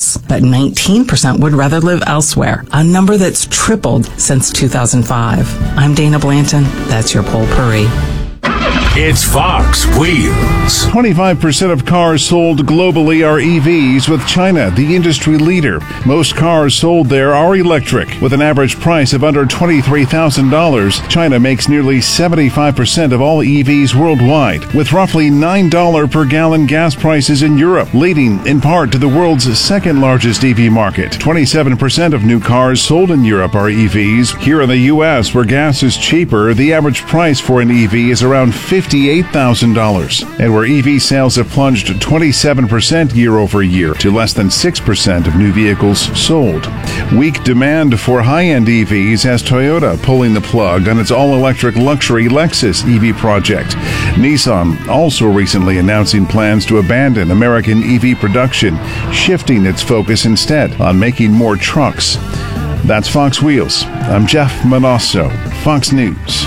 US, but 19% would rather live elsewhere, a number that's tripled since 2005. I'm Dana Blanton. That's your Potpourri. It's Fox Wheels. 25% of cars sold globally are EVs, with China the industry leader. Most cars sold there are electric. With an average price of under $23,000, China makes nearly 75% of all EVs worldwide, with roughly $9 per gallon gas prices in Europe, leading in part to the world's second largest EV market. 27% of new cars sold in Europe are EVs. Here in the U.S., where gas is cheaper, the average price for an EV is around $58,000, and where EV sales have plunged 27% year over year to less than 6% of new vehicles sold. Weak demand for high-end EVs has Toyota pulling the plug on its all-electric luxury Lexus EV project. Nissan also recently announcing plans to abandon American EV production, shifting its focus instead on making more trucks. That's Fox Wheels. I'm Jeff Manasso, Fox News.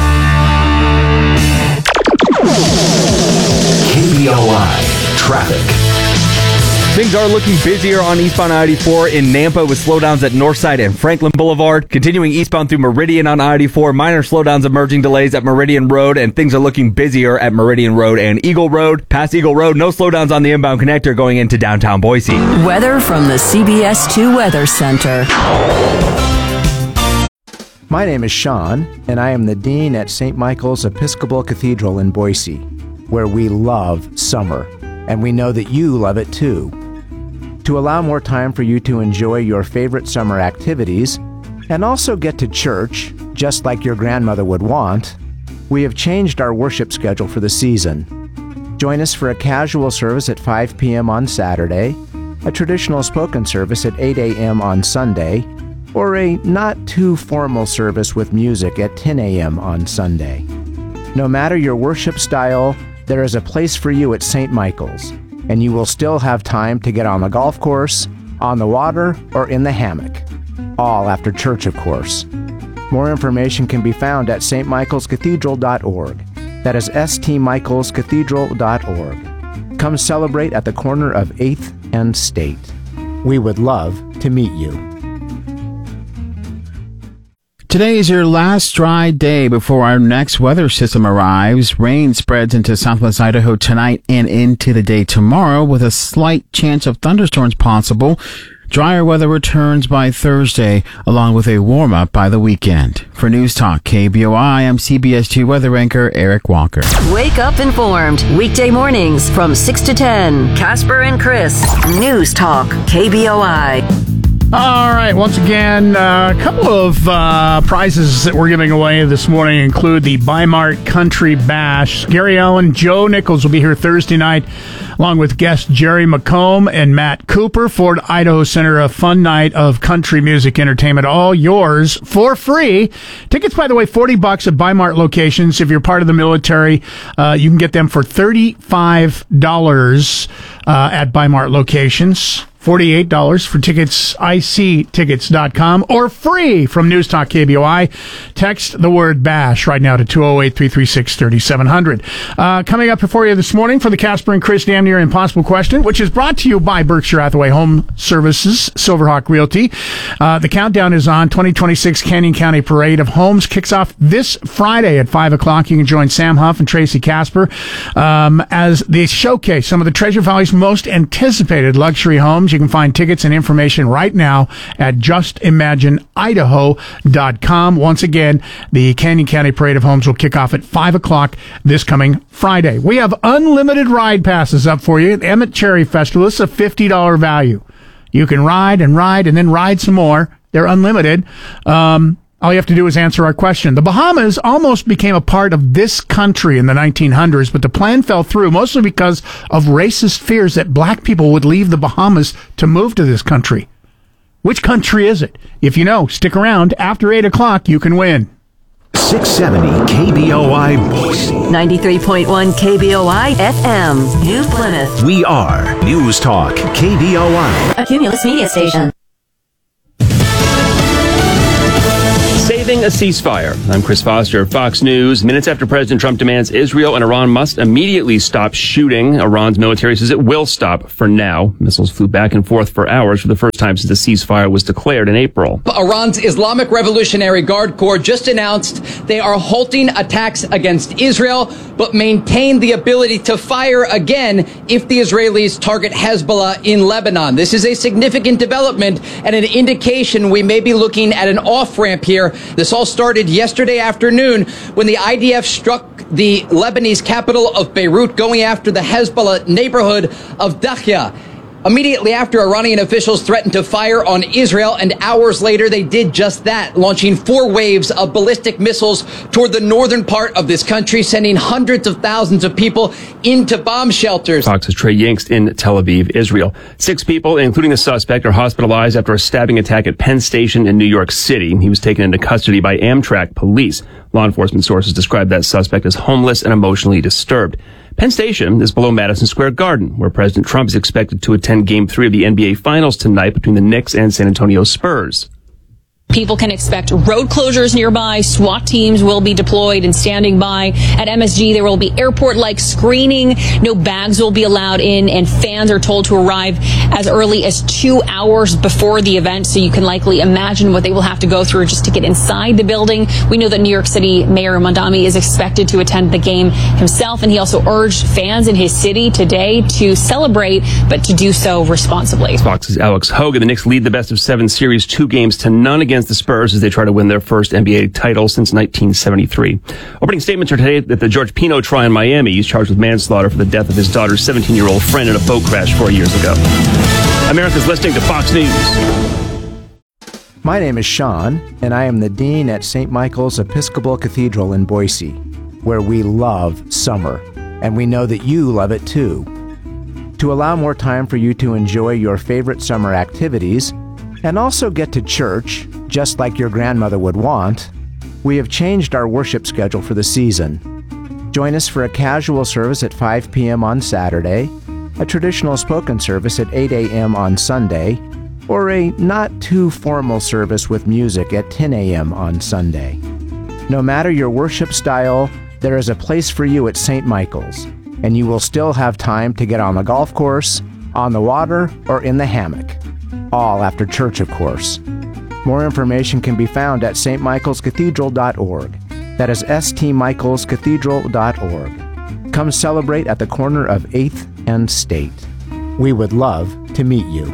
KBOI Traffic. Things are looking busier on eastbound I-84 in Nampa with slowdowns at Northside and Franklin Boulevard. Continuing eastbound through Meridian on I-84, minor slowdowns emerging delays at Meridian Road, and things are looking busier at Meridian Road and Eagle Road. Past Eagle Road, no slowdowns on the inbound connector going into downtown Boise. Weather from the CBS 2 Weather Center. My name is Sean, and I am the Dean at St. Michael's Episcopal Cathedral in Boise, where we love summer, and we know that you love it too. To allow more time for you to enjoy your favorite summer activities, and also get to church, just like your grandmother would want, we have changed our worship schedule for the season. Join us for a casual service at 5 p.m. on Saturday, a traditional spoken service at 8 a.m. on Sunday, or a not-too-formal service with music at 10 a.m. on Sunday. No matter your worship style, there is a place for you at St. Michael's, and you will still have time to get on the golf course, on the water, or in the hammock. All after church, of course. More information can be found at stmichaelscathedral.org. That is stmichaelscathedral.org. Come celebrate at the corner of 8th and State. We would love to meet you. Today is your last dry day before our next weather system arrives. Rain spreads into southwest Idaho tonight and into the day tomorrow, with a slight chance of thunderstorms possible. Drier weather returns by Thursday, along with a warm-up by the weekend. For News Talk KBOI, I'm CBS 2 weather anchor Eric Walker. Wake up informed. Weekday mornings from 6 to 10. Casper and Chris. News Talk KBOI. All right, once again, a couple of prizes that we're giving away this morning include the Bi-Mart Country Bash. Gary Allen, Joe Nichols will be here Thursday night, along with guests Jerry McComb and Matt Cooper. Ford Idaho Center, a fun night of country music entertainment, all yours for free. Tickets, by the way, $40 at Bi-Mart locations. If you're part of the military, you can get them for $35 at Bi-Mart locations. $48 for tickets, ictickets.com, or free from News Talk KBOI. Text the word BASH right now to 208-336-3700. Coming up before you this morning for the Casper and Chris Damn Near Impossible Question, which is brought to you by Berkshire Hathaway Home Services, Silverhawk Realty. The countdown is on. 2026 Canyon County Parade of Homes kicks off this Friday at 5 o'clock. You can join Sam Huff and Tracy Casper as they showcase some of the Treasure Valley's most anticipated luxury homes. You can find tickets and information right now at justimagineidaho.com. Once again, the Canyon County Parade of Homes will kick off at 5 o'clock this coming Friday. We have unlimited ride passes up for you at Emmett Cherry Festival. This is a $50 value. You can ride and then ride some more. They're unlimited. All you have to do is answer our question. The Bahamas almost became a part of this country in the 1900s, but the plan fell through, mostly because of racist fears that black people would leave the Bahamas to move to this country. Which country is it? If you know, stick around. After 8 o'clock, you can win. 670 KBOI Boise. 93.1 KBOI FM, New Plymouth. We are News Talk KBOI. A Cumulus Media Station. Say demanding a ceasefire. I'm Chris Foster, Fox News. Minutes after President Trump demands Israel and Iran must immediately stop shooting, Iran's military says it will stop for now. Missiles flew back and forth for hours for the first time since the ceasefire was declared in April. Iran's Islamic Revolutionary Guard Corps just announced they are halting attacks against Israel, but maintain the ability to fire again if the Israelis target Hezbollah in Lebanon. This is a significant development and an indication we may be looking at an off-ramp here. This all started yesterday afternoon when the IDF struck the Lebanese capital of Beirut, going after the Hezbollah neighborhood of Dakhya. Immediately after, Iranian officials threatened to fire on Israel, and hours later they did just that, launching 4 waves of ballistic missiles toward the northern part of this country, sending hundreds of thousands of people into bomb shelters. Fox's Trey Yingst in Tel Aviv, Israel. 6 people, including the suspect, are hospitalized after a stabbing attack at Penn Station in New York City. He was taken into custody by Amtrak police. Law enforcement sources described that suspect as homeless and emotionally disturbed. Penn Station is below Madison Square Garden, where President Trump is expected to attend Game 3 of the NBA Finals tonight between the Knicks and San Antonio Spurs. People can expect road closures nearby. SWAT teams will be deployed and standing by. At MSG, there will be airport-like screening. No bags will be allowed in, and fans are told to arrive as early as 2 hours before the event, so you can likely imagine what they will have to go through just to get inside the building. We know that New York City Mayor Mondami is expected to attend the game himself, and he also urged fans in his city today to celebrate, but to do so responsibly. Fox's Alex Hogan. The Knicks lead the best-of-7 series 2-0 against the Spurs as they try to win their first NBA title since 1973. Opening statements are today at the George Pino trial in Miami. He's charged with manslaughter for the death of his daughter's 17-year-old friend in a boat crash 4 years ago. America's listening to Fox News. My name is Sean, and I am the Dean at St. Michael's Episcopal Cathedral in Boise, where we love summer, and we know that you love it too. To allow more time for you to enjoy your favorite summer activities, and also get to church, just like your grandmother would want, we have changed our worship schedule for the season. Join us for a casual service at 5 p.m. on Saturday, a traditional spoken service at 8 a.m. on Sunday, or a not-too-formal service with music at 10 a.m. on Sunday. No matter your worship style, there is a place for you at St. Michael's, and you will still have time to get on the golf course, on the water, or in the hammock. All after church, of course. More information can be found at stmichaelscathedral.org. That is stmichaelscathedral.org. Come celebrate at the corner of 8th and State. We would love to meet you.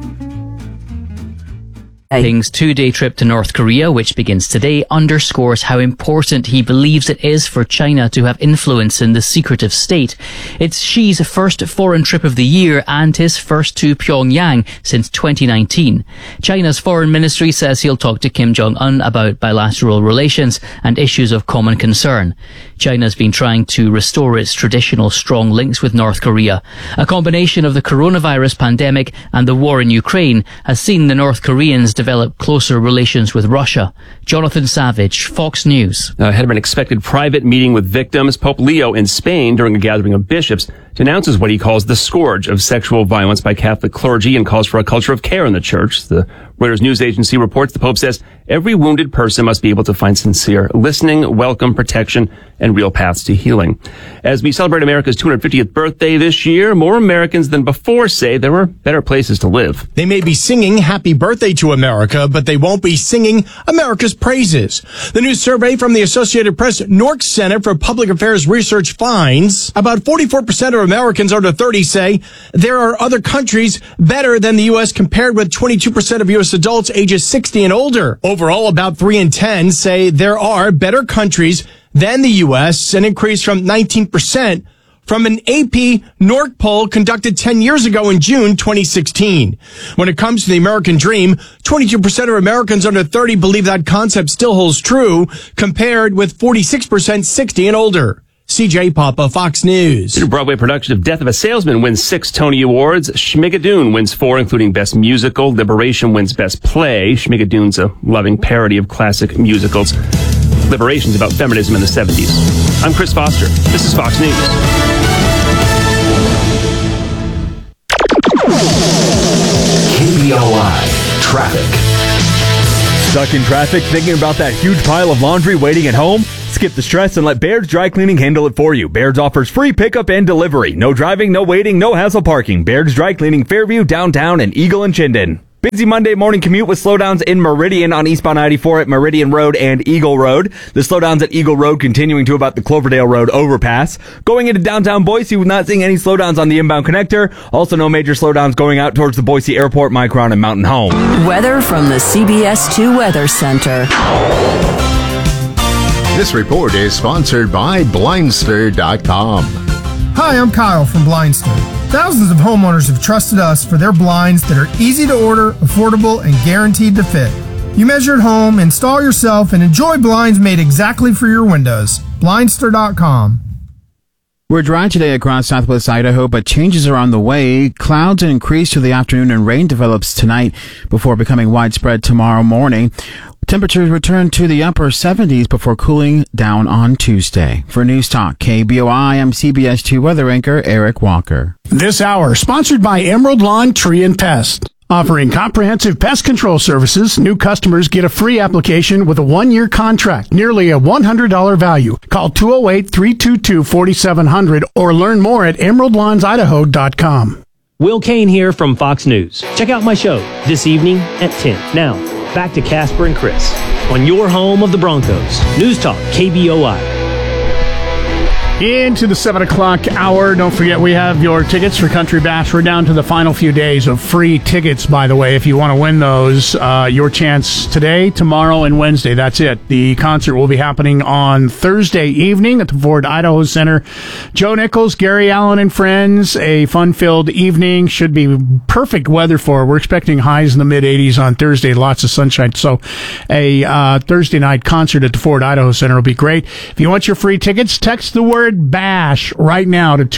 King's 2-day trip to North Korea, which begins today, underscores how important he believes it is for China to have influence in the secretive state. It's Xi's first foreign trip of the year and his first to Pyongyang since 2019. China's foreign ministry says he'll talk to Kim Jong-un about bilateral relations and issues of common concern. China's been trying to restore its traditional strong links with North Korea. A combination of the coronavirus pandemic and the war in Ukraine has seen the North Koreans develop closer relations with Russia. Jonathan Savage, Fox News. Ahead of an expected private meeting with victims, Pope Leo in Spain during a gathering of bishops denounces what he calls the scourge of sexual violence by Catholic clergy and calls for a culture of care in the church. The Reuters news agency reports the Pope says every wounded person must be able to find sincere listening, welcome, protection, and real paths to healing. As we celebrate America's 250th birthday this year, more Americans than before say there were better places to live. They may be singing Happy Birthday to America, but they won't be singing America's praises. The new survey from the Associated Press Newark Center for Public Affairs Research finds about 44% of Americans under 30 say there are other countries better than the U.S. compared with 22% of U.S. adults ages 60 and older. Overall, about 3 in 10 say there are better countries than the U.S., an increase from 19% from an AP Newark poll conducted 10 years ago in June 2016. When it comes to the American dream, 22% of Americans under 30 believe that concept still holds true, compared with 46% 60 and older. CJ Papa, Fox News. The Broadway production of Death of a Salesman wins 6 Tony Awards. Schmigadoon wins 4, including Best Musical. Liberation wins Best Play. Schmigadoon's a loving parody of classic musicals. Liberation's about feminism in the 70s. I'm Chris Foster. This is Fox News. KBOI Traffic. Stuck in traffic thinking about that huge pile of laundry waiting at home? Skip the stress and let Baird's Dry Cleaning handle it for you. Baird's offers free pickup and delivery. No driving, no waiting, no hassle parking. Baird's Dry Cleaning, Fairview, downtown, and Eagle and Chinden. Busy Monday morning commute with slowdowns in Meridian on eastbound 94 at Meridian Road and Eagle Road. The slowdowns at Eagle Road continuing to about the Cloverdale Road overpass. Going into downtown Boise, we're not seeing any slowdowns on the inbound connector. Also no major slowdowns going out towards the Boise Airport, Micron, and Mountain Home. Weather from the CBS 2 Weather Center. This report is sponsored by Blindster.com. Hi, I'm Kyle from Blindster. Thousands of homeowners have trusted us for their blinds that are easy to order, affordable, and guaranteed to fit. You measure at home, install yourself, and enjoy blinds made exactly for your windows. Blindster.com. We're dry today across southwest Idaho, but changes are on the way. Clouds increase through the afternoon and rain develops tonight before becoming widespread tomorrow morning. Temperatures return to the upper 70s before cooling down on Tuesday. For News Talk KBOI, I'm CBS 2 weather anchor Eric Walker. This hour, sponsored by Emerald Lawn Tree and Pest. Offering comprehensive pest control services, new customers get a free application with a 1-year contract, nearly a $100 value. Call 208-322-4700 or learn more at emeraldlawns.idaho.com. Will Kane here from Fox News. Check out my show this evening at 10. Now, back to Casper and Chris on your home of the Broncos. News Talk KBOI. Into the 7 o'clock hour. Don't forget, we have your tickets for Country Bash. We're down to the final few days of free tickets, by the way. If you want to win those, your chance today, tomorrow, and Wednesday. That's it. The concert will be happening on Thursday evening at the Ford Idaho Center. Joe Nichols, Gary Allen, and friends. A fun-filled evening. Should be perfect weather for it. We're expecting highs in the mid-80s on Thursday. Lots of sunshine. So a Thursday night concert at the Ford Idaho Center will be great. If you want your free tickets, text the word BASH right now to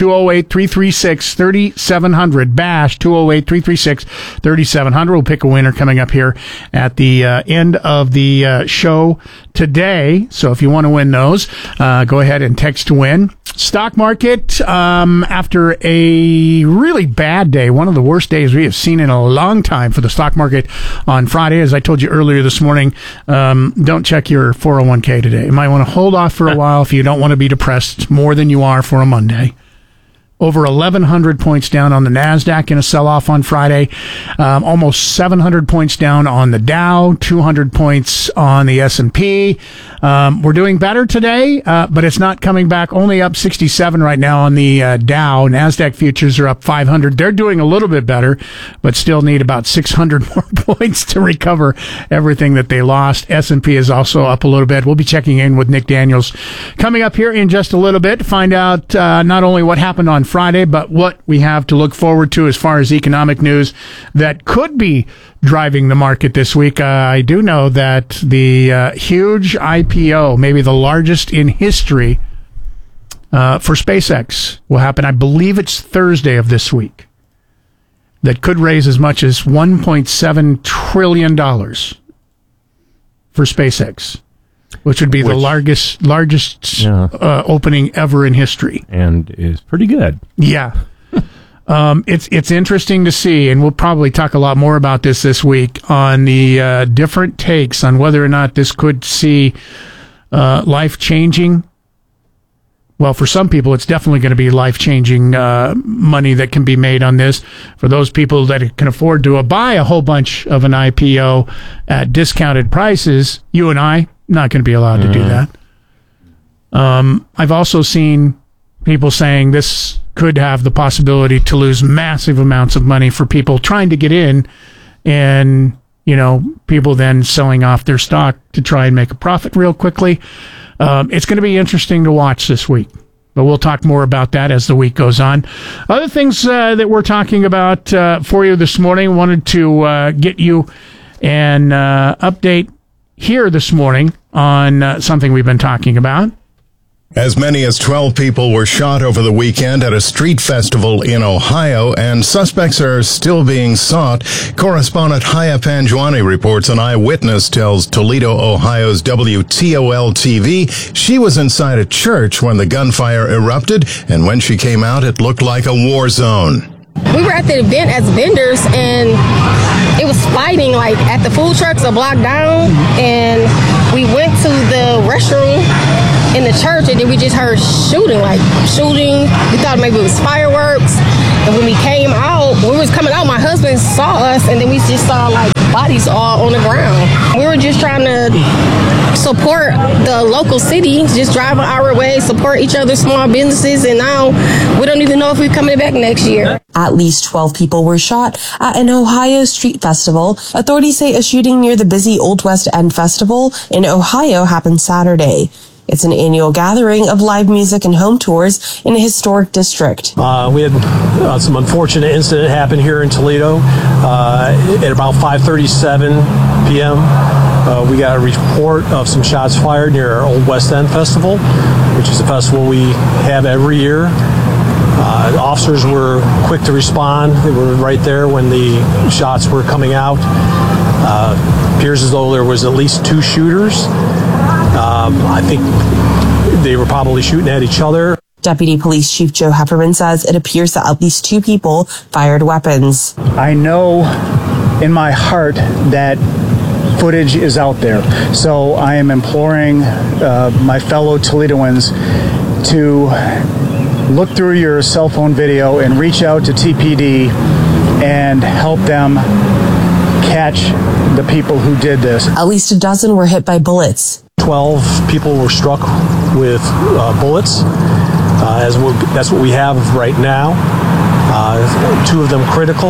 208-336-3700. BASH, 208-336-3700. We'll pick a winner coming up here at the end of the show today. So if you want to win those, go ahead and text to win. Stock market, after a really bad day, one of the worst days we have seen in a long time for the stock market on Friday. As I told you earlier this morning, don't check your 401k today. You might want to hold off for a while if you don't want to be depressed more than you are for a Monday. Over 1,100 points down on the NASDAQ in a sell-off on Friday. Almost 700 points down on the Dow, 200 points on the S&P. We're doing better today, but it's not coming back. Only up 67 right now on the Dow. NASDAQ futures are up 500. They're doing a little bit better, but still need about 600 more points to recover everything that they lost. S&P is also up a little bit. We'll be checking in with Nick Daniels coming up here in just a little bit to find out not only what happened on Friday, but what we have to look forward to as far as economic news that could be driving the market this week. I do know that the huge IPO, maybe the largest in history for SpaceX, will happen. I believe it's Thursday of this week. That could raise as much as $1.7 trillion for SpaceX, which would be the largest opening ever in history, and is pretty good. Yeah, it's interesting to see, and we'll probably talk a lot more about this week on the different takes on whether or not this could see life changing. Well, for some people, it's definitely going to be life-changing money that can be made on this. For those people that can afford to buy a whole bunch of an IPO at discounted prices, you and I, not going to be allowed to do that. I've also seen people saying this could have the possibility to lose massive amounts of money for people trying to get in, and, you know, people then selling off their stock to try and make a profit real quickly. It's going to be interesting to watch this week, but we'll talk more about that as the week goes on. Other things that we're talking about for you this morning, wanted to get you an update here this morning on something we've been talking about. As many as 12 people were shot over the weekend at a street festival in Ohio, and suspects are still being sought. Correspondent Haya Panjwani reports an eyewitness tells Toledo, Ohio's WTOL-TV she was inside a church when the gunfire erupted, and when she came out, it looked like a war zone. We were at the event as vendors, and it was fire fighting like at the food trucks a block down, and we went to the restroom in the church, and then we just heard shooting. We thought maybe it was fireworks. And when we came out, when we was coming out, my husband saw us, and then we just saw like bodies all on the ground. We were just trying to support the local city, just driving our way, support each other's small businesses, and now we don't even know if we're coming back next year. At least 12 people were shot at an Ohio street festival. Authorities say a shooting near the busy Old West End Festival in Ohio happened Saturday. It's an annual gathering of live music and home tours in a historic district. We had some unfortunate incident happen here in Toledo at about 5:37 p.m. We got a report of some shots fired near our Old West End Festival, which is a festival we have every year. Officers were quick to respond. They were right there when the shots were coming out. Appears as though there was at least 2 shooters. I think they were probably shooting at each other. Deputy Police Chief Joe Hefferman says it appears that at least 2 people fired weapons. I know in my heart that footage is out there, so I am imploring my fellow Toledoans to look through your cell phone video and reach out to TPD and help them catch the people who did this. At least a dozen were hit by bullets. 12 people were struck with bullets. That's what we have right now. 2 of them critical.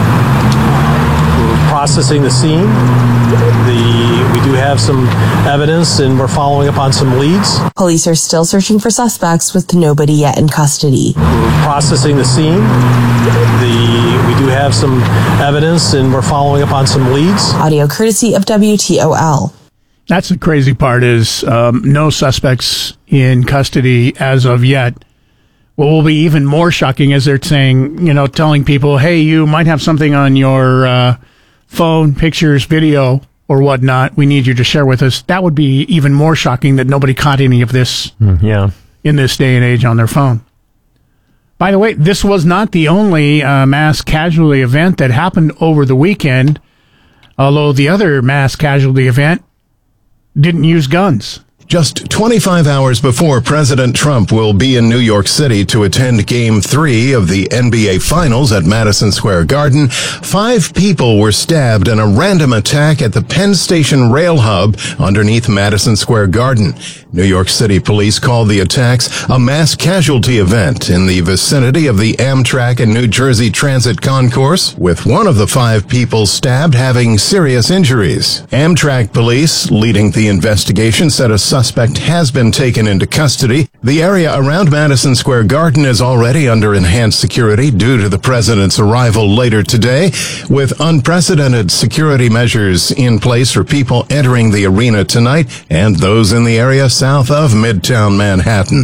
We're processing the scene. We do have some evidence, and we're following up on some leads. Police are still searching for suspects with nobody yet in custody. We're processing the scene. We do have some evidence, and we're following up on some leads. Audio courtesy of WTOL. That's the crazy part is no suspects in custody as of yet. What will be even more shocking is they're saying, telling people, hey, you might have something on your phone, pictures, video, or whatnot. We need you to share with us. That would be even more shocking that nobody caught any of this in this day and age on their phone. By the way, this was not the only mass casualty event that happened over the weekend, although the other mass casualty event didn't use guns. Just 25 hours before President Trump will be in New York City to attend Game 3 of the NBA Finals at Madison Square Garden, 5 people were stabbed in a random attack at the Penn Station Rail Hub underneath Madison Square Garden. New York City police called the attacks a mass casualty event in the vicinity of the Amtrak and New Jersey Transit concourse, with one of the 5 people stabbed having serious injuries. Amtrak police, leading the investigation, said a suspect has been taken into custody. The area around Madison Square Garden is already under enhanced security due to the president's arrival later today, with unprecedented security measures in place for people entering the arena tonight and those in the area south of Midtown Manhattan.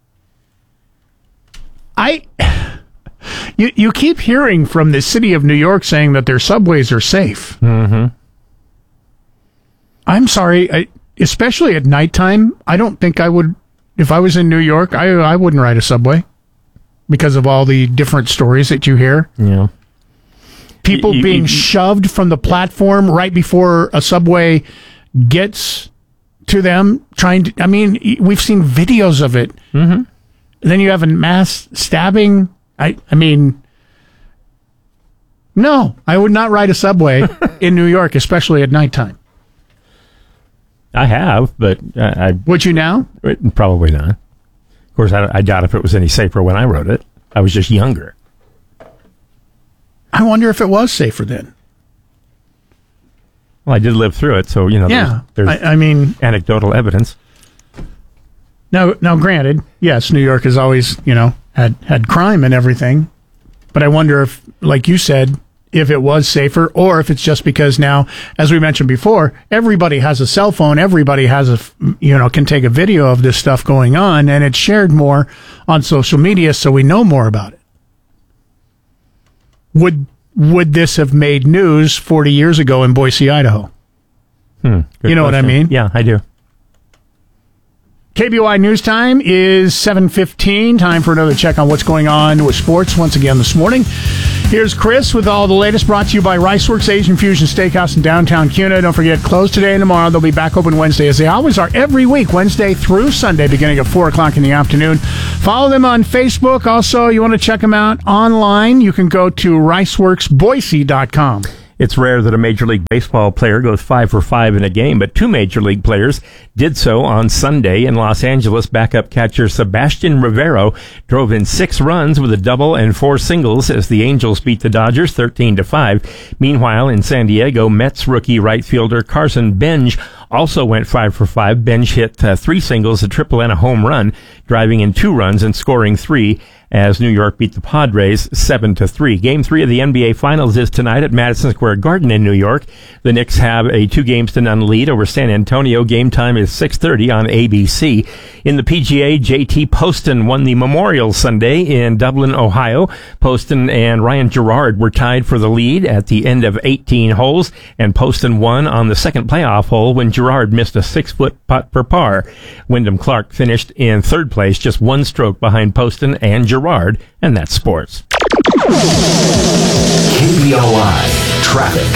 You keep hearing from the city of New York saying that their subways are safe. Mm-hmm. I'm sorry, especially at nighttime, I don't think I would, if I was in New York, I wouldn't ride a subway because of all the different stories that you hear. Yeah. People being shoved from the platform right before a subway gets to them, we've seen videos of it. Mm-hmm. Then you have a mass stabbing. No, I would not ride a subway in New York, especially at nighttime. I have, but would you now? Probably not. Of course, I doubt if it was any safer when I rode it. I was just younger. I wonder if it was safer then. Well, I did live through it, so there's anecdotal evidence. Now, granted, yes, New York has always had crime and everything, but I wonder if, like you said, if it was safer, or if it's just because now, as we mentioned before, everybody has a cell phone, everybody has can take a video of this stuff going on, and it's shared more on social media, so we know more about it. Would this have made news 40 years ago in Boise, Idaho? Good you know question. What I mean? Yeah, I do. KBOI News Time is 7:15. Time for another check on what's going on with sports once again this morning. Here's Chris with all the latest, brought to you by Riceworks Asian Fusion Steakhouse in downtown Kuna. Don't forget, closed today and tomorrow. They'll be back open Wednesday, as they always are, every week, Wednesday through Sunday, beginning at 4 o'clock in the afternoon. Follow them on Facebook. Also, you want to check them out online, you can go to riceworksboise.com. It's rare that a Major League Baseball player goes 5 for 5 in a game, but 2 Major League players did so on Sunday in Los Angeles. Backup catcher Sebastian Rivero drove in 6 runs with a double and 4 singles as the Angels beat the Dodgers 13-5. Meanwhile, in San Diego, Mets rookie right fielder Carson Bench also went 5 for 5. Bench hit 3 singles, a triple, and a home run, driving in 2 runs and scoring 3 as New York beat the Padres 7-3. Game 3 of the NBA Finals is tonight at Madison Square Garden in New York. The Knicks have a 2-0 lead over San Antonio. Game time is 6:30 on ABC. In the PGA, JT Poston won the Memorial Sunday in Dublin, Ohio. Poston and Ryan Gerard were tied for the lead at the end of 18 holes, and Poston won on the second playoff hole when Gerard missed a 6-foot putt for par. Wyndham Clark finished in 3rd place, just 1 stroke behind Poston and Gerard, and that's sports. KBOI Traffic.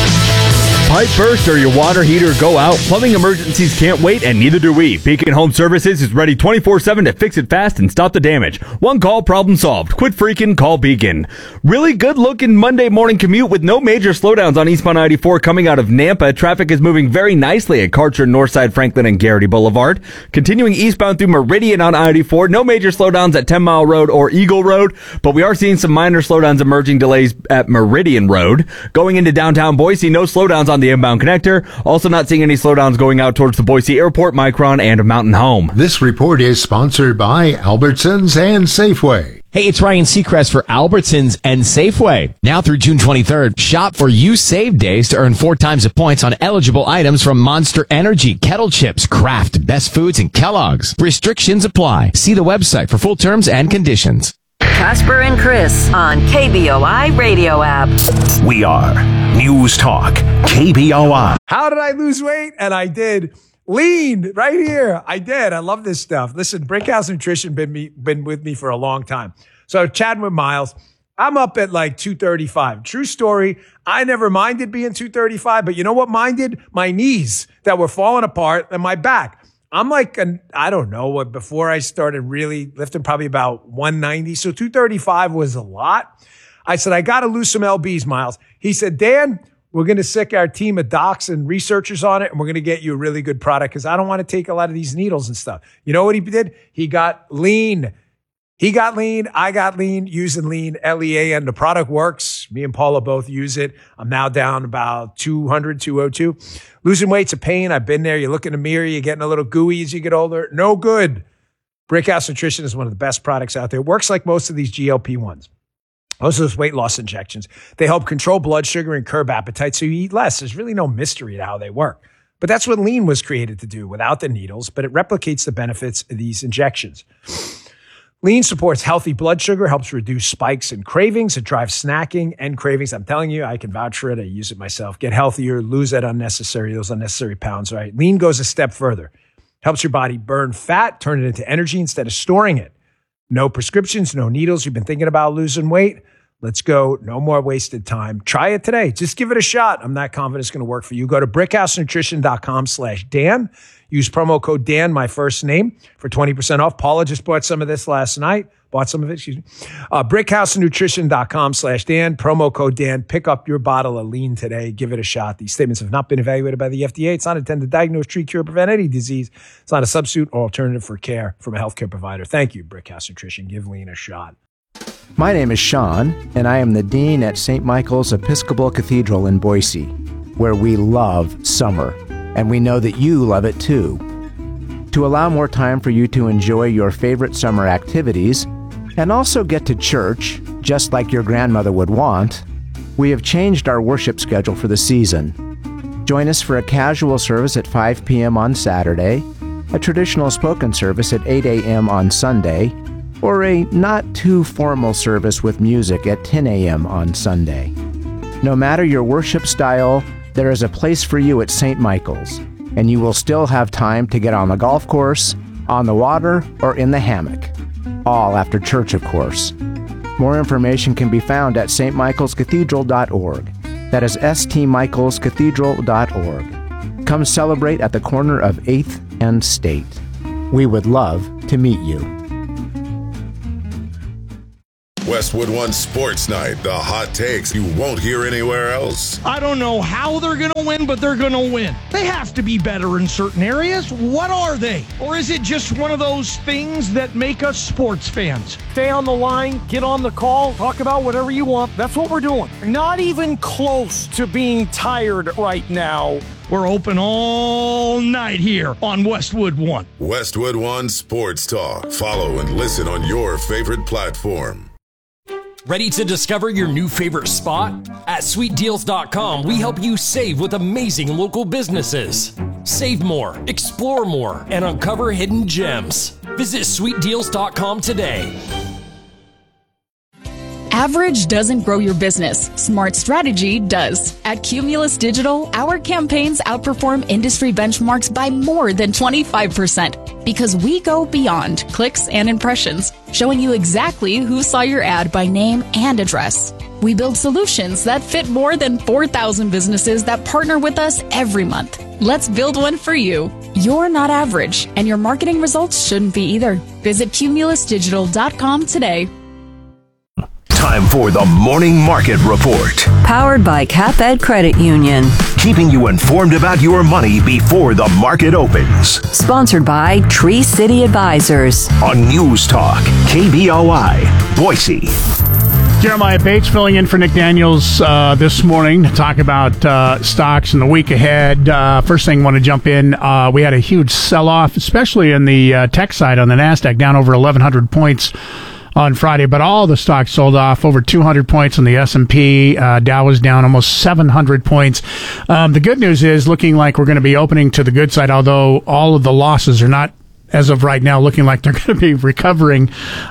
Pipe burst or your water heater go out? Plumbing emergencies can't wait, and neither do we. Beacon Home Services is ready 24/7 to fix it fast and stop the damage. One call, problem solved. Quit freaking, call Beacon. Really good looking Monday morning commute with no major slowdowns on eastbound 94 coming out of Nampa. Traffic is moving very nicely at Karcher, Northside, Franklin, and Garrity Boulevard. Continuing eastbound through Meridian on I-94. No major slowdowns at 10 Mile Road or Eagle Road, but we are seeing some minor slowdowns emerging delays at Meridian Road. Going into downtown Boise, no slowdowns on the inbound connector. Also not seeing any slowdowns going out towards the Boise Airport, Micron, and Mountain Home. This report is sponsored by Albertsons and Safeway. Hey, it's Ryan Seacrest for Albertsons and Safeway. Now through June 23rd, shop for You Save Days to earn 4 times the points on eligible items from Monster Energy, Kettle Chips, Kraft, Best Foods, and Kellogg's. Restrictions apply. See the website for full terms and conditions. Casper and Chris on KBOI Radio app. We are News Talk KBOI. How did I lose weight? And I did. Lean right here. I did. I love this stuff. Listen, Brickhouse Nutrition been with me for a long time. So chatting with Miles, I'm up at like 235. True story. I never minded being 235, but you know what minded? My knees that were falling apart and my back. I'm like, I don't know, before I started really lifting, probably about 190. So 235 was a lot. I said, I got to lose some LBs, Miles. He said, Dan, we're going to sick our team of docs and researchers on it, and we're going to get you a really good product because I don't want to take a lot of these needles and stuff. You know what he did? He got lean. He got lean. I got lean using lean, LEA, and the product works. Me and Paula both use it. I'm now down about 200, 202. Losing weight's a pain. I've been there. You look in the mirror, you're getting a little gooey as you get older. No good. Brickhouse Nutrition is one of the best products out there. It works like most of these GLP-1s. Most of those weight loss injections. They help control blood sugar and curb appetite so you eat less. There's really no mystery to how they work. But that's what lean was created to do without the needles, but it replicates the benefits of these injections. Lean supports healthy blood sugar, helps reduce spikes and cravings. It drives snacking and cravings. I'm telling you, I can vouch for it. I use it myself. Get healthier, lose those unnecessary pounds, right? Lean goes a step further. Helps your body burn fat, turn it into energy instead of storing it. No prescriptions, no needles. You've been thinking about losing weight? Let's go. No more wasted time. Try it today. Just give it a shot. I'm not confident it's going to work for you. Go to brickhousenutrition.com/Dan. Use promo code Dan, my first name, for 20% off. Paula just bought some of this last night. Brickhousenutrition.com/Dan. Promo code Dan. Pick up your bottle of lean today. Give it a shot. These statements have not been evaluated by the FDA. It's not intended to diagnose, treat, cure, or prevent any disease. It's not a substitute or alternative for care from a healthcare provider. Thank you, Brickhouse Nutrition. Give lean a shot. My name is Sean, and I am the Dean at St. Michael's Episcopal Cathedral in Boise, where we love summer, and we know that you love it too. To allow more time for you to enjoy your favorite summer activities, and also get to church, just like your grandmother would want, we have changed our worship schedule for the season. Join us for a casual service at 5 p.m. on Saturday, a traditional spoken service at 8 a.m. on Sunday, or a not-too-formal service with music at 10 a.m. on Sunday. No matter your worship style, there is a place for you at St. Michael's, and you will still have time to get on the golf course, on the water, or in the hammock. All after church, of course. More information can be found at stmichaelscathedral.org. That is stmichaelscathedral.org. Come celebrate at the corner of 8th and State. We would love to meet you. Westwood One Sports Night, the hot takes you won't hear anywhere else. I don't know how they're going to win, but they're going to win. They have to be better in certain areas. What are they? Or is it just one of those things that make us sports fans? Stay on the line, get on the call, talk about whatever you want. That's what we're doing. Not even close to being tired right now. We're open all night here on Westwood One. Westwood One Sports Talk. Follow and listen on your favorite platform. Ready to discover your new favorite spot? At SweetDeals.com, we help you save with amazing local businesses. Save more, explore more, and uncover hidden gems. Visit SweetDeals.com today. Average doesn't grow your business. Smart strategy does. At Cumulus Digital, our campaigns outperform industry benchmarks by more than 25% because we go beyond clicks and impressions, showing you exactly who saw your ad by name and address. We build solutions that fit more than 4,000 businesses that partner with us every month. Let's build one for you. You're not average, and your marketing results shouldn't be either. Visit cumulusdigital.com today. Time for the Morning Market Report. Powered by CapEd Credit Union. Keeping you informed about your money before the market opens. Sponsored by Tree City Advisors. On News Talk, KBOI, Boise. Jeremiah Bates filling in for Nick Daniels this morning to talk about stocks in the week ahead. First thing I want to jump in, we had a huge sell-off, especially in the tech side on the NASDAQ, down over 1,100 points on Friday, but all the stocks sold off, over 200 points on the S&P. Dow was down almost 700 points. The good news is looking like we're going to be opening to the good side, although all of the losses are not, as of right now, looking like they're going to be recovering.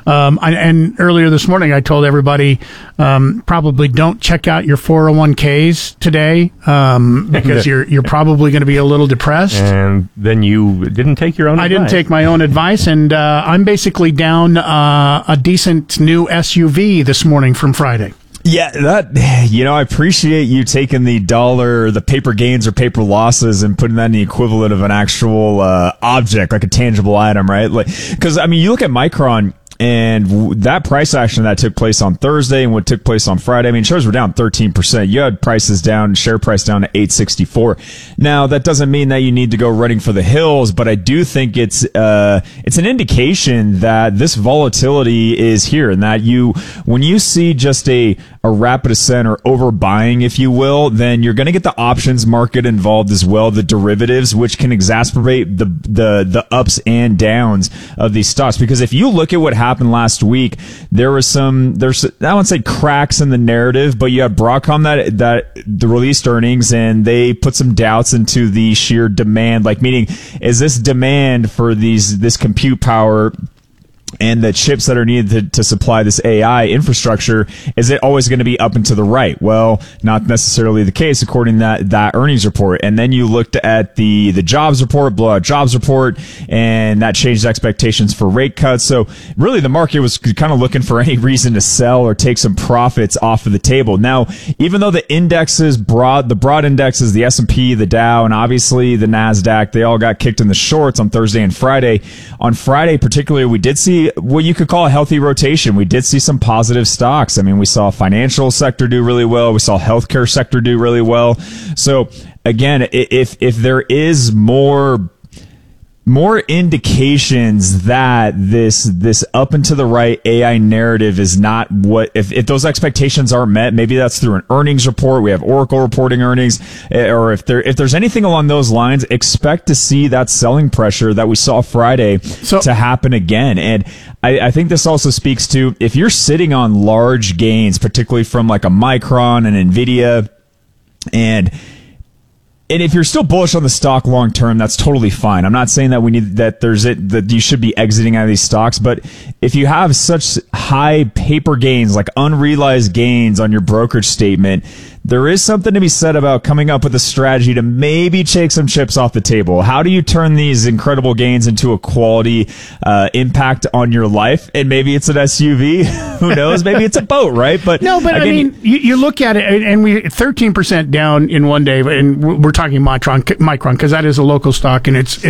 And earlier this morning, I told everybody probably don't check out your 401ks today because you're probably going to be a little depressed. And then you didn't take your own advice. I didn't take my own advice, and I'm basically down a decent new SUV this morning from Friday. Yeah, I appreciate you taking the paper gains or paper losses and putting that in the equivalent of an actual object, like a tangible item, right? Because, you look at Micron, and that price action that took place on Thursday and what took place on Friday, shares were down 13%. You had prices down, share price down to $8.64. Now, that doesn't mean that you need to go running for the hills, but I do think it's an indication that this volatility is here, and that when you see just a rapid ascent or overbuying, if you will, then you're going to get the options market involved as well, the derivatives, which can exacerbate the ups and downs of these stocks. Because if you look at what happened last week, there's I won't say cracks in the narrative, but you had Broadcom that released earnings, and they put some doubts into the sheer demand, meaning, is this demand for this compute power and the chips that are needed to supply this AI infrastructure, is it always going to be up and to the right? Well, not necessarily the case according to that earnings report. And then you looked at the jobs report, blowout jobs report, and that changed expectations for rate cuts. So really the market was kind of looking for any reason to sell or take some profits off of the table. Now, even though the indexes, the broad indexes, the S&P, the Dow, and obviously the NASDAQ, they all got kicked in the shorts on Thursday and Friday. On Friday particularly, we did see what you could call a healthy rotation. We did see some positive stocks. We saw financial sector do really well. We saw healthcare sector do really well. So again, if there is more indications that this up and to the right AI narrative is not what, if those expectations aren't met, maybe that's through an earnings report. We have Oracle reporting earnings, or if there's anything along those lines, expect to see that selling pressure that we saw Friday to happen again. And I think this also speaks to, if you're sitting on large gains, particularly from like a Micron and Nvidia, and if you're still bullish on the stock long term, that's totally fine. I'm not saying that that you should be exiting out of these stocks, but if you have such high paper gains, like unrealized gains on your brokerage statement, there is something to be said about coming up with a strategy to maybe take some chips off the table. How do you turn these incredible gains into a quality impact on your life? And maybe it's an SUV. Who knows? Maybe it's a boat, right? But no, but again, I mean, you look at it, and we 13% down in one day, and we're talking Micron, because that is a local stock, and it's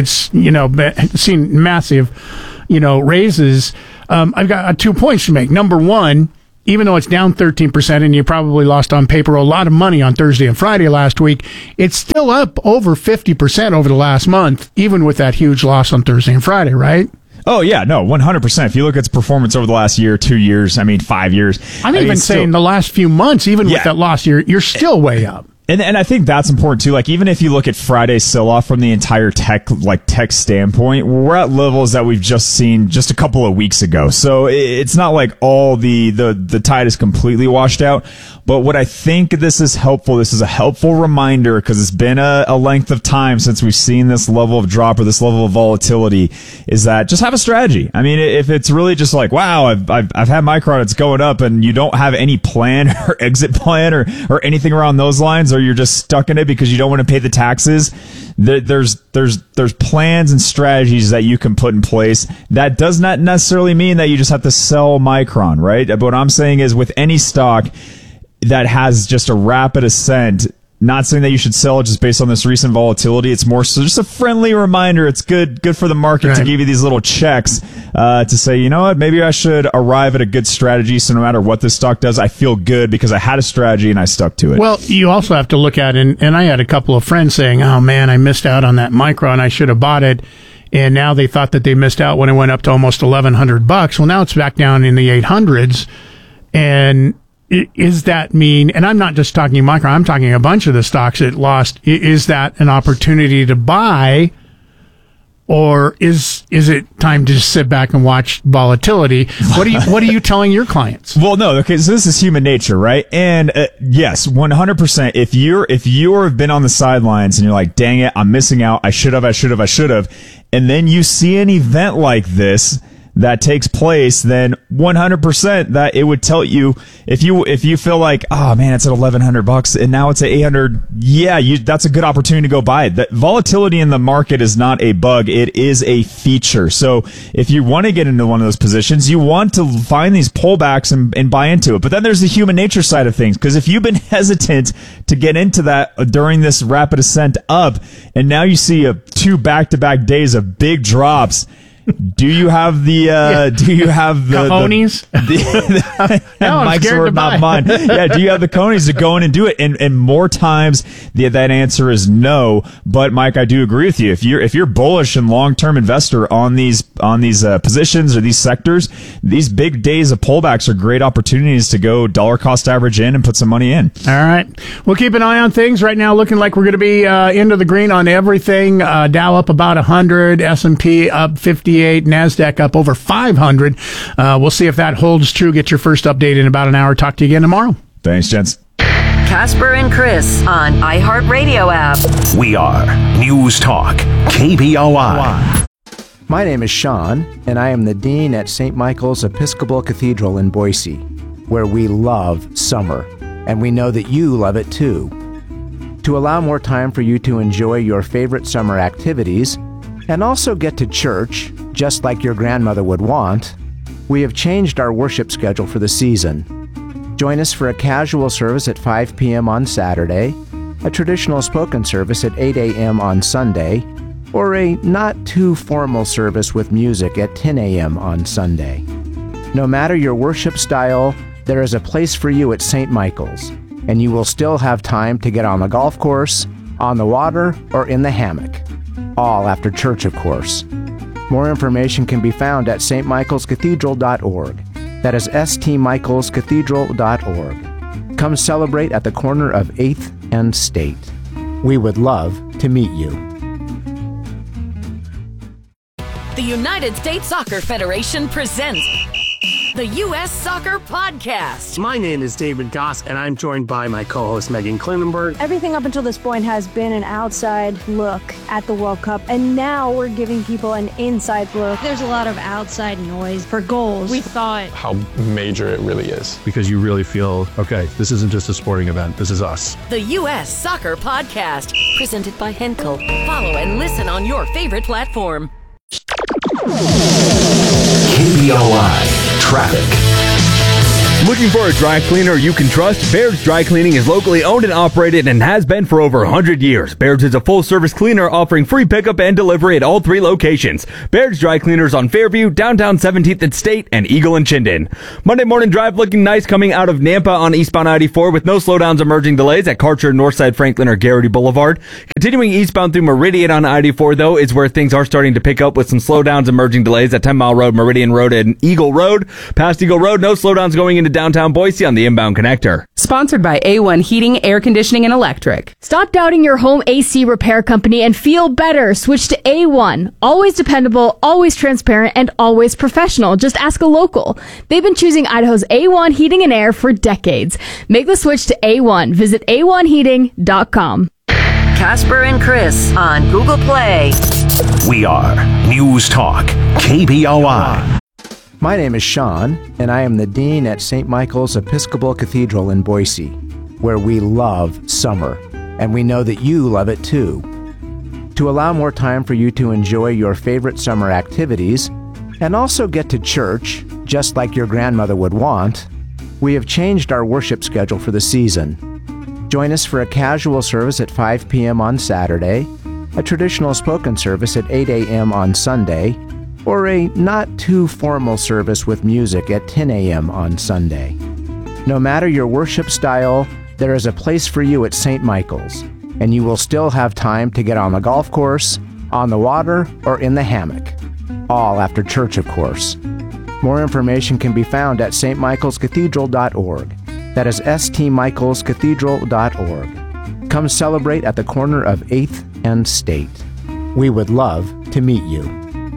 seen massive, raises. I've got 2 points to make. Number one, even though it's down 13%, and you probably lost on paper a lot of money on Thursday and Friday last week, it's still up over 50% over the last month, even with that huge loss on Thursday and Friday, right? Oh, yeah, no, 100%. If you look at its performance over the last year, 2 years, 5 years. I'm even saying the last few months, even with that loss, you're still way up. And I think that's important too. Like, even if you look at Friday's sell-off from the entire tech standpoint, we're at levels that we've just seen just a couple of weeks ago. So it's not like all the tide is completely washed out. But what I think this is a helpful reminder, because it's been a length of time since we've seen this level of drop or this level of volatility, is that just have a strategy. I mean, if it's really just like, wow, I've had Micron, it's going up, and you don't have any plan or exit plan or anything around those lines, or you're just stuck in it because you don't want to pay the taxes, there's plans and strategies that you can put in place. That does not necessarily mean that you just have to sell Micron, right? But what I'm saying is, with any stock that has just a rapid ascent, not saying that you should sell it just based on this recent volatility. It's more so just a friendly reminder. It's good for the market to give you these little checks to say, you know what, maybe I should arrive at a good strategy, so no matter what this stock does, I feel good because I had a strategy and I stuck to it. Well, you also have to look at, and I had a couple of friends saying, oh man, I missed out on that Micron, I should have bought it. And now they thought that they missed out when it went up to almost $1,100. Well, now it's back down in the 800s. And is that mean, and I'm not just talking Micron, I'm talking a bunch of the stocks it lost. Is that an opportunity to buy, or is it time to just sit back and watch volatility? What are you telling your clients? Well, no, okay, so this is human nature, right? And yes, 100%. If you have been on the sidelines and you're like, dang it, I'm missing out, I should have, and then you see an event like this that takes place, then 100% that it would tell you, if you feel like, oh man, it's at $1,100 and now it's at $800, that's a good opportunity to go buy it. The volatility in the market is not a bug, it is a feature. So if you want to get into one of those positions, you want to find these pullbacks and buy into it. But then there's the human nature side of things, because if you've been hesitant to get into that during this rapid ascent up, and now you see two back-to-back days of big drops, do you have the cojones? No, I'm Mike's word, not mine. Yeah, do you have the cojones to go in and do it? And more times that answer is no. But Mike, I do agree with you. If you're bullish and long-term investor on these positions or these sectors, these big days of pullbacks are great opportunities to go dollar cost average in and put some money in. All right, we'll keep an eye on things. Right now, looking like we're going to be into the green on everything. Dow up about 100, S&P up 50. NASDAQ up over 500. We'll see if that holds true. Get your first update in about an hour. Talk to you again tomorrow. Thanks, gents. Casper and Chris on iHeartRadio app. We are News Talk KBOI. My name is Sean, and I am the Dean at St. Michael's Episcopal Cathedral in Boise, where we love summer, and we know that you love it too. To allow more time for you to enjoy your favorite summer activities, and also get to church, just like your grandmother would want, we have changed our worship schedule for the season. Join us for a casual service at 5 p.m. on Saturday, a traditional spoken service at 8 a.m. on Sunday, or a not-too-formal service with music at 10 a.m. on Sunday. No matter your worship style, there is a place for you at St. Michael's, and you will still have time to get on the golf course, on the water, or in the hammock. All after church, of course. More information can be found at stmichaelscathedral.org. That is stmichaelscathedral.org. Come celebrate at the corner of 8th and State. We would love to meet you. The United States Soccer Federation presents the U.S. Soccer Podcast. My name is David Goss, and I'm joined by my co-host Megan Klinenberg. Everything up until this point has been an outside look at the World Cup, and now we're giving people an inside look. There's a lot of outside noise for goals. We thought how major it really is. Because you really feel, okay, this isn't just a sporting event, this is us. The U.S. Soccer Podcast, presented by Henkel. Follow and listen on your favorite platform. KBOI Traffic. Looking for a dry cleaner you can trust? Baird's Dry Cleaning is locally owned and operated and has been for over 100 years. Baird's is a full-service cleaner offering free pickup and delivery at all 3 locations. Baird's Dry Cleaners on Fairview, downtown 17th and State, and Eagle and Chinden. Monday morning drive looking nice coming out of Nampa on eastbound I-84 with no slowdowns emerging delays at Karcher, Northside, Franklin, or Garrity Boulevard. Continuing eastbound through Meridian on I-84, though, is where things are starting to pick up with some slowdowns emerging delays at 10 Mile Road, Meridian Road, and Eagle Road. Past Eagle Road, no slowdowns going into downtown Boise on the inbound connector. Sponsored by A1 Heating, Air Conditioning, and Electric. Stop doubting your home AC repair company and feel better. Switch to A1. Always dependable, always transparent, and always professional. Just ask a local. They've been choosing Idaho's A1 Heating and Air for decades. Make the switch to A1. Visit a1heating.com. Casper and Chris on Google Play. We are News Talk KBOI. My name is Sean, and I am the Dean at St. Michael's Episcopal Cathedral in Boise, where we love summer, and we know that you love it too. To allow more time for you to enjoy your favorite summer activities, and also get to church, just like your grandmother would want, we have changed our worship schedule for the season. Join us for a casual service at 5 p.m. on Saturday, a traditional spoken service at 8 a.m. on Sunday, or a not-too-formal service with music at 10 a.m. on Sunday. No matter your worship style, there is a place for you at St. Michael's, and you will still have time to get on the golf course, on the water, or in the hammock. All after church, of course. More information can be found at stmichaelscathedral.org. That is stmichaelscathedral.org. Come celebrate at the corner of 8th and State. We would love to meet you.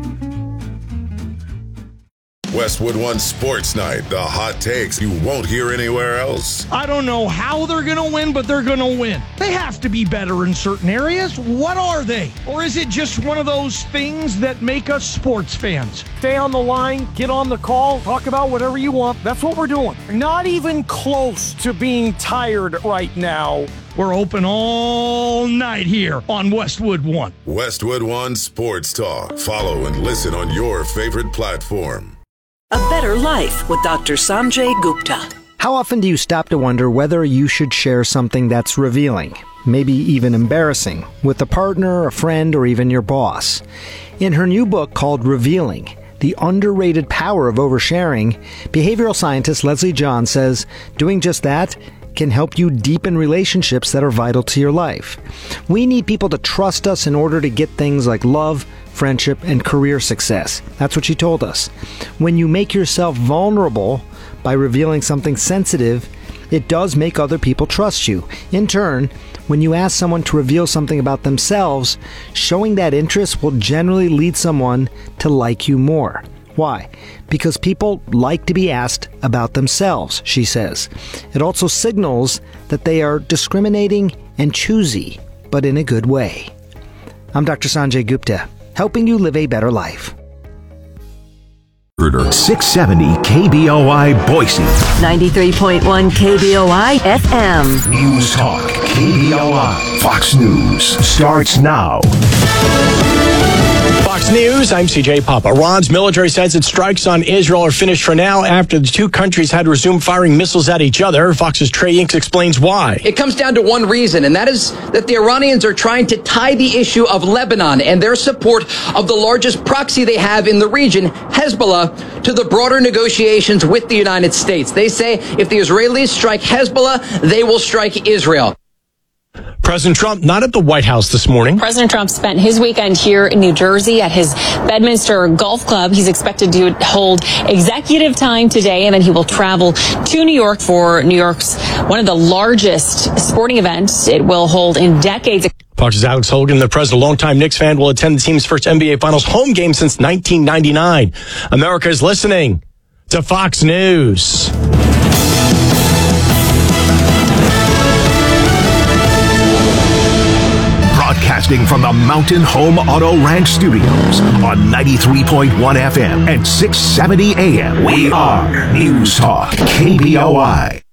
Westwood One Sports Night, the hot takes you won't hear anywhere else. I don't know how they're going to win, but they're going to win. They have to be better in certain areas. What are they? Or is it just one of those things that make us sports fans? Stay on the line, get on the call, talk about whatever you want. That's what we're doing. Not even close to being tired right now. We're open all night here on Westwood One. Westwood One Sports Talk. Follow and listen on your favorite platform. A Better Life with Dr. Sanjay Gupta. How often do you stop to wonder whether you should share something that's revealing, maybe even embarrassing, with a partner, a friend, or even your boss? In her new book called Revealing, The Underrated Power of Oversharing, behavioral scientist Leslie John says doing just that can help you deepen relationships that are vital to your life. We need people to trust us in order to get things like love, friendship, and career success. That's what she told us. When you make yourself vulnerable by revealing something sensitive, it does make other people trust you. In turn, when you ask someone to reveal something about themselves, showing that interest will generally lead someone to like you more. Why? Because people like to be asked about themselves, she says. It also signals that they are discriminating and choosy, but in a good way. I'm Dr. Sanjay Gupta, helping you live a better life. 670 KBOI Boise. 93.1 KBOI FM. News Talk KBOI. Fox News starts now. Fox News, I'm CJ Papa. Iran's military says its strikes on Israel are finished for now after the two countries had resumed firing missiles at each other. Fox's Trey Inks explains why. It comes down to one reason, and that is that the Iranians are trying to tie the issue of Lebanon and their support of the largest proxy they have in the region, Hezbollah, to the broader negotiations with the United States. They say if the Israelis strike Hezbollah, they will strike Israel. President Trump not at the White House this morning. President Trump spent his weekend here in New Jersey at his Bedminster Golf Club. He's expected to hold executive time today, and then he will travel to New York for New York's one of the largest sporting events it will hold in decades. Fox's Alex Hogan, the president, a longtime Knicks fan, will attend the team's first NBA Finals home game since 1999. America is listening. to Fox News. Broadcasting from the Mountain Home Auto Ranch Studios on 93.1 FM and 670 AM. We are News Talk KBOI.